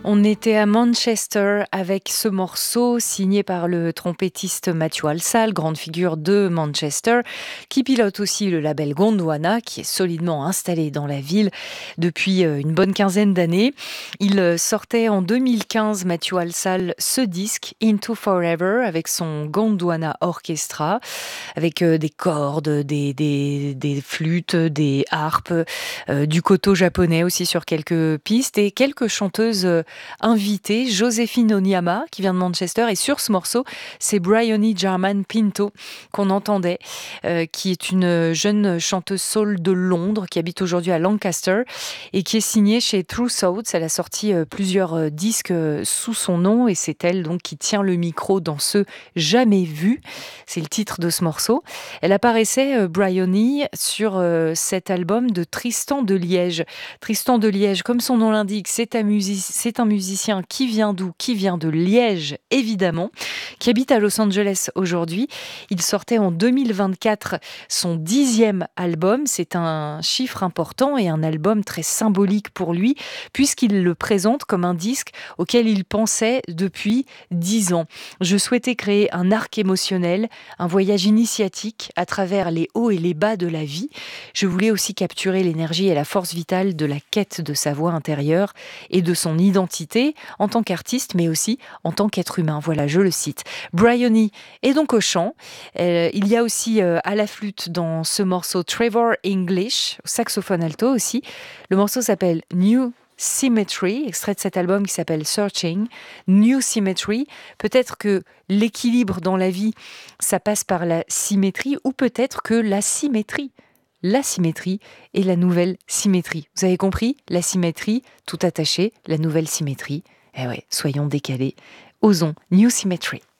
On était à Manchester avec ce morceau signé par le trompettiste Matthew Halsall, grande figure de Manchester, qui pilote aussi le label Gondwana, qui est solidement installé dans la ville depuis une bonne quinzaine d'années. Il sortait en 2015, Matthew Halsall, ce disque Into Forever avec son Gondwana Orchestra, avec des cordes, des flûtes, des harpes, du koto japonais aussi sur quelques pistes et quelques chanteuses invitée, Joséphine Onyama, qui vient de Manchester. Et sur ce morceau, c'est Bryony Jarman Pinto qu'on entendait, qui est une jeune chanteuse soul de Londres, qui habite aujourd'hui à Lancaster et qui est signée chez True Thoughts. Elle a sorti plusieurs disques sous son nom et c'est elle donc qui tient le micro dans ce Jamais vu. C'est le titre de ce morceau. Elle apparaissait, Bryony, sur cet album de Tristan de Liège. Tristan de Liège, comme son nom l'indique, c'est un musicien qui vient d'où? Qui vient de Liège, évidemment, qui habite à Los Angeles aujourd'hui. Il sortait en 2024 son 10e album. C'est un chiffre important et un album très symbolique pour lui, puisqu'il le présente comme un disque auquel il pensait depuis 10 ans. Je souhaitais créer un arc émotionnel, un voyage initiatique à travers les hauts et les bas de la vie. Je voulais aussi capturer l'énergie et la force vitale de la quête de sa voix intérieure et de son identité en tant qu'artiste, mais aussi en tant qu'être humain. Voilà, je le cite. Bryony est donc au chant. Il y a aussi à la flûte dans ce morceau Trevor English, au saxophone alto aussi. Le morceau s'appelle New Symmetry, extrait de cet album qui s'appelle Searching. New Symmetry, peut-être que l'équilibre dans la vie, ça passe par la symétrie, ou peut-être que la symétrie est la nouvelle symétrie. Vous avez compris? La symétrie, tout attaché, la nouvelle symétrie. Eh ouais, soyons décalés. Osons New Symmetry.